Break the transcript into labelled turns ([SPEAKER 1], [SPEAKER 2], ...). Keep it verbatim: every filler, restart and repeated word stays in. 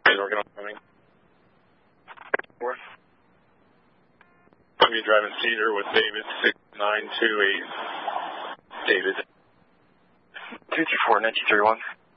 [SPEAKER 1] Oregon coming. Four. I'm be driving Cedar with David six nine two eight. David.
[SPEAKER 2] two two four nine two three one.